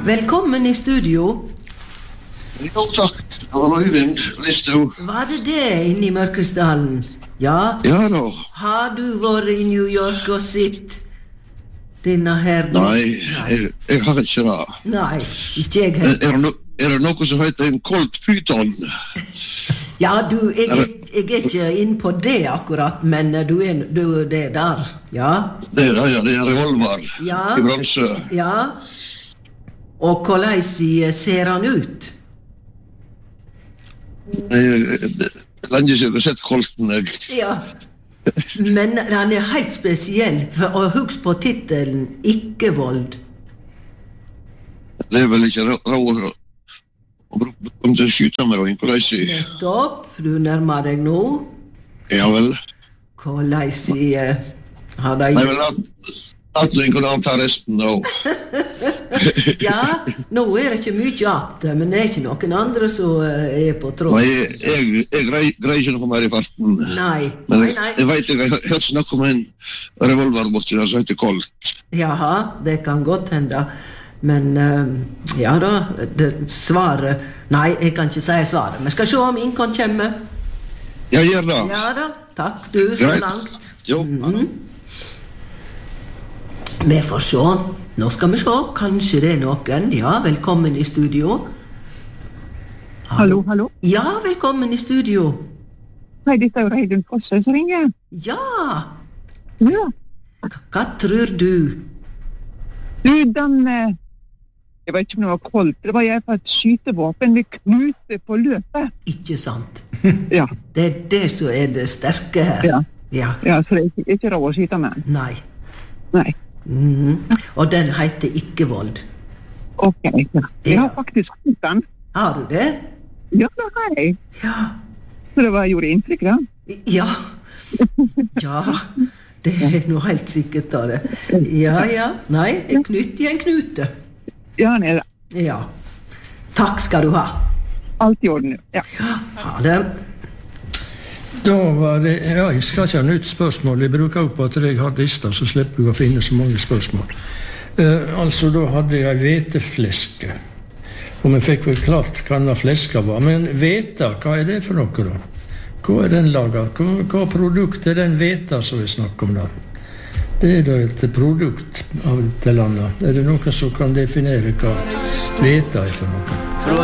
Velkommen i studio. Jo, takk. Det var Øyvind Listhaug. Var det inne i Mørkesdalen? Ja. Ja da. Har du vært i New York og sett denne her? Nei, jeg har ikke det. Nei, ikke jeg heller. Er det noe som heter en Colt Python? Ja, jeg er ikke inn på det akkurat, men du er det der, ja? Det er revolver Ja. i bronse. Ja. Og hvordan ser han ut? Lenge siden jeg har sett Colten, jeg. Ja. Men han er helt spesiell, og husk på titelen Ikke vold. Det er vel ikke råd om til å skyte med og hvordan jeg... Nettopp, du nærmer deg nå. Ja vel. Hvordan har de... Nei vel, at du kan anta resten da. Ja, nå er det ikke mye at, men det er ikke noen andre som er på tråd. Nei, jeg greier ikke noe mer i farten. Nei, Men nei. jeg vet jeg har hørt snakk om en revolver borti der som heter Colt. Jaha, det kan godt hende. Men ja da, svaret... Nei, jeg kan ikke si svaret. Vi skal se om Inkon kommer. Ja, gjør det. Ja da, takk du, så Greit. langt. Jo. Vi får se. Nå skal vi se. Kanskje det er noen. Ja, velkommen i studio. Hallo, hallo. Ja, velkommen i studio. Hei, dette er jo Reidun Fosse som ringer. Ja, Ja. hva tror du? Du, jeg vet ikke om det var Colt, det var i hvert fall et skytevåpen med knute på løpet. Ikke sant? Ja, Det er det som er det sterke her. Ja. Ja. ja, så det er ikke råd å skyte med den. Nei. Nei. Og den heter Ikke vold. Ok, ja. Jeg har faktisk skutt den. Har du det? Ja, det har jeg. Ja. Så det gjorde inntrykk, da. Ja. Ja. Det er noe helt sikkert av det. Ja, ja. Nei, en knytt i en knute. Ja, han er det. Ja. Takk skal du ha. Alt i orden. Ja. Ha det. Da var det, ja, jeg skal ikke ha nytt spørsmål. Jeg bruker opp at jeg har lister, så slipper du å finne så mange spørsmål. Altså, da hadde jeg hvetefleske. Og vi fikk vel klart hva denne fleska var. Men hveta, hva er det for noe da? Hva er den laget? Hva produkt er den hveta som vi snakker om da? Det er da et produkt av et eller annet. Er det noen som kan definere hva hveta er for noe?